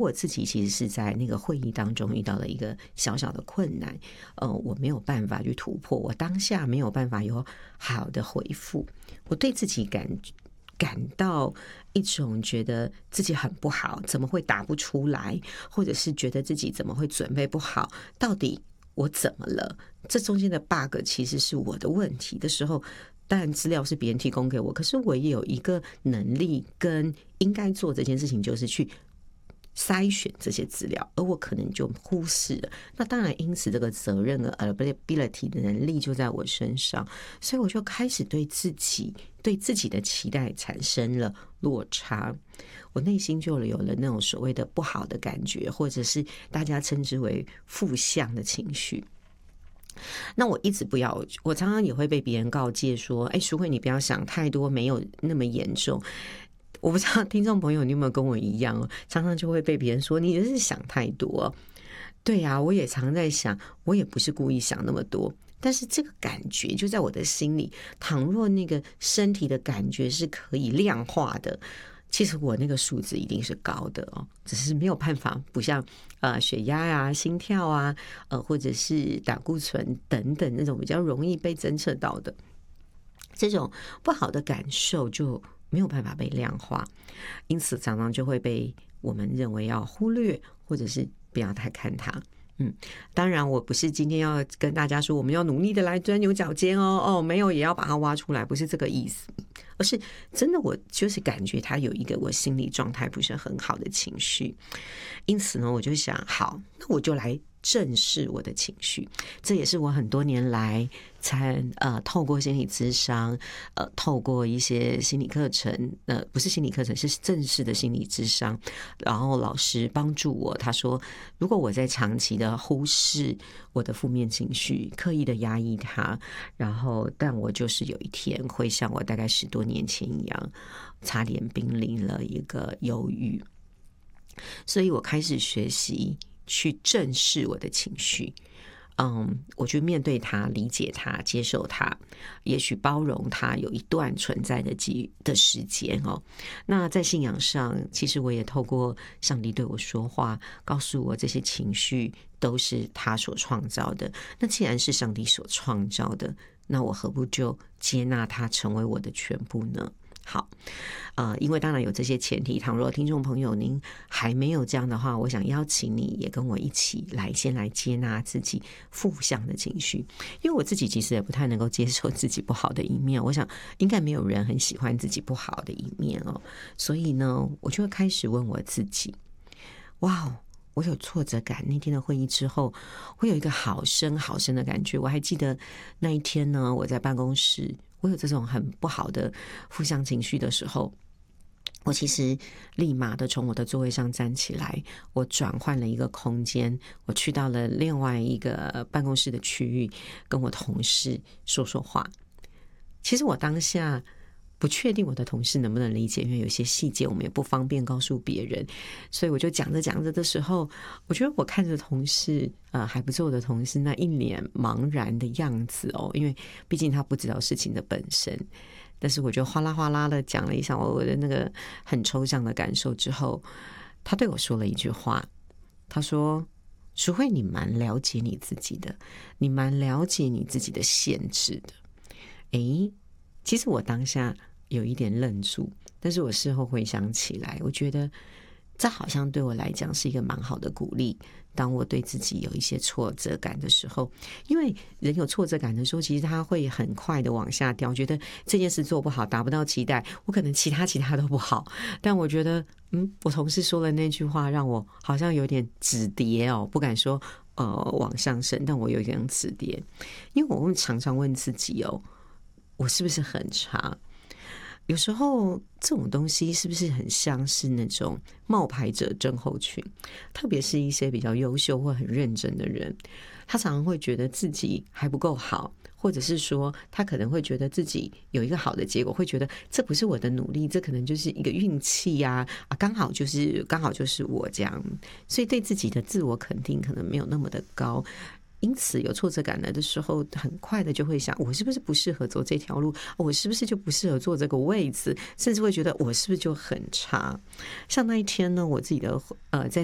我自己其实是在那个会议当中遇到了一个小小的困难，我没有办法去突破，我当下没有办法有好的回复，我对自己感到一种觉得自己很不好，怎么会答不出来，或者是觉得自己怎么会准备不好，到底我怎么了？这中间的 bug 其实是我的问题的时候，当然资料是别人提供给我，可是我也有一个能力跟应该做这件事情，就是去筛选这些资料，而我可能就忽视了。那当然，因此这个责任的 ability 的能力就在我身上，所以我就开始对自己的期待产生了落差，我内心就有了那种所谓的不好的感觉，或者是大家称之为负向的情绪。那我一直不要，我常常也会被别人告诫说：“哎，淑慧，你不要想太多，没有那么严重。”我不知道听众朋友你有没有跟我一样，常常就会被别人说你就是想太多。对啊，我也常在想，我也不是故意想那么多，但是这个感觉就在我的心里。倘若那个身体的感觉是可以量化的，其实我那个数值一定是高的哦，只是没有办法，不像血压啊、心跳啊，或者是胆固醇等等那种比较容易被侦测到的，这种不好的感受就没有办法被量化，因此常常就会被我们认为要忽略，或者是不要太看它。当然我不是今天要跟大家说我们要努力的来钻牛角尖哦，没有也要把它挖出来，不是这个意思，而是真的我就是感觉它有一个我心理状态不是很好的情绪，因此呢我就想，好，那我就来正视我的情绪。这也是我很多年来才透过心理咨商，透过一些心理课程，不是心理课程，是正式的心理咨商，然后老师帮助我，他说如果我在长期的忽视我的负面情绪，刻意的压抑它，然后但我就是有一天会像我大概10多年前一样，差点濒临了一个忧郁，所以我开始学习去正视我的情绪，我去面对它，理解它，接受它，也许包容它有一段存在的时间哦。那在信仰上，其实我也透过上帝对我说话，告诉我这些情绪都是他所创造的。那既然是上帝所创造的，那我何不就接纳它成为我的全部呢？好，因为当然有这些前提，倘若听众朋友您还没有这样的话，我想邀请你也跟我一起先来接纳自己负向的情绪，因为我自己其实也不太能够接受自己不好的一面，我想应该没有人很喜欢自己不好的一面哦，所以呢，我就会开始问我自己，哇，我有挫折感，那天的会议之后，我有一个好深好深的感觉。我还记得那一天呢，我在办公室，我有这种很不好的负向情绪的时候，我其实立马的从我的座位上站起来，我转换了一个空间，我去到了另外一个办公室的区域，跟我同事说说话。其实我当下不确定我的同事能不能理解，因为有些细节我们也不方便告诉别人，所以我就讲着的时候，我觉得我看着同事还不错的同事那一脸茫然的样子哦，因为毕竟他不知道事情的本身，但是我就哗啦哗啦的讲了一下我的那个很抽象的感受之后，他对我说了一句话，他说：淑慧，你蛮了解你自己的，你蛮了解你自己的限制的。其实我当下有一点愣住，但是我事后回想起来，我觉得这好像对我来讲是一个蛮好的鼓励。当我对自己有一些挫折感的时候，因为人有挫折感的时候，其实他会很快的往下掉，觉得这件事做不好，达不到期待，我可能其他都不好，但我觉得我同事说了那句话让我好像有点止跌哦，不敢说往上升，但我有一点止跌，因为我会常常问自己哦，我是不是很差？有时候这种东西是不是很像是那种冒牌者症候群，特别是一些比较优秀或很认真的人，他常常会觉得自己还不够好，或者是说他可能会觉得自己有一个好的结果，会觉得这不是我的努力，这可能就是一个运气啊，刚好就是我这样，所以对自己的自我肯定可能没有那么的高，因此有挫折感来的时候，很快的就会想，我是不是不适合走这条路，我是不是就不适合坐这个位置，甚至会觉得我是不是就很差。像那一天呢，我自己的在